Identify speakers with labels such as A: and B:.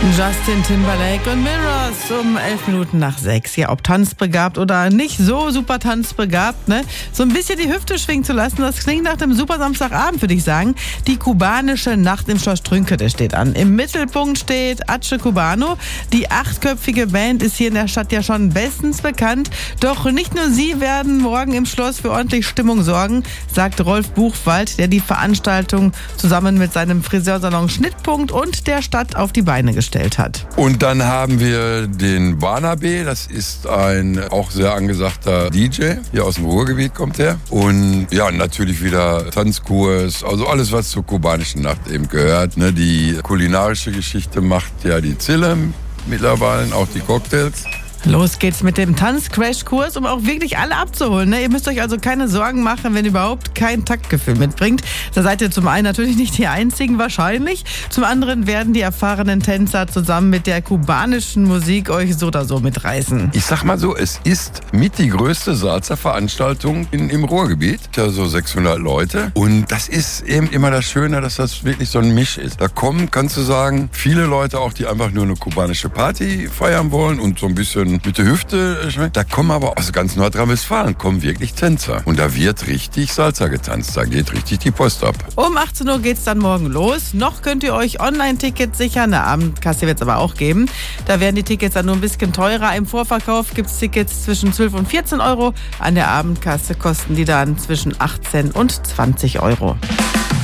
A: Justin Timberlake und Mirrors um 11:11. Ja, ob tanzbegabt oder nicht so super tanzbegabt, ne? So ein bisschen die Hüfte schwingen zu lassen, das klingt nach dem super Samstagabend, würde ich sagen. Die kubanische Nacht im Schloss Strünkede steht an. Im Mittelpunkt steht Ache Cubano. Die 8-köpfige Band ist hier in der Stadt ja schon bestens bekannt. Doch nicht nur sie werden morgen im Schloss für ordentlich Stimmung sorgen, sagt Rolf Buchwald, der die Veranstaltung zusammen mit seinem Friseursalon Schnittpunkt und der Stadt auf die Beine gestellt hat.
B: Und dann haben wir den Barnabe, das ist ein auch sehr angesagter DJ, hier aus dem Ruhrgebiet kommt er. Und ja, natürlich wieder Tanzkurs, also alles, was zur kubanischen Nacht eben gehört. Ne, die kulinarische Geschichte macht ja die Zille mittlerweile, auch die Cocktails.
A: Los geht's mit dem Tanz-Crash-Kurs, um auch wirklich alle abzuholen. Ne? Ihr müsst euch also keine Sorgen machen, wenn ihr überhaupt kein Taktgefühl mitbringt. Da seid ihr zum einen natürlich nicht die Einzigen wahrscheinlich. Zum anderen werden die erfahrenen Tänzer zusammen mit der kubanischen Musik euch so oder so mitreißen.
B: Ich sag mal so, es ist mit die größte Salsa-Veranstaltung im Ruhrgebiet. Ja, so 600 Leute. Und das ist eben immer das Schöne, dass das wirklich so ein Misch ist. Da kommen, kannst du sagen, viele Leute auch, die einfach nur eine kubanische Party feiern wollen und so ein bisschen mit der Hüfte schmeckt. Da kommen aber aus ganz Nordrhein-Westfalen kommen wirklich Tänzer. Und da wird richtig Salsa getanzt. Da geht richtig die Post ab.
A: Um 18 Uhr geht's dann morgen los. Noch könnt ihr euch Online-Tickets sichern. Eine Abendkasse wird's aber auch geben. Da werden die Tickets dann nur ein bisschen teurer. Im Vorverkauf gibt's Tickets zwischen 12 und 14 Euro. An der Abendkasse kosten die dann zwischen 18 und 20 Euro.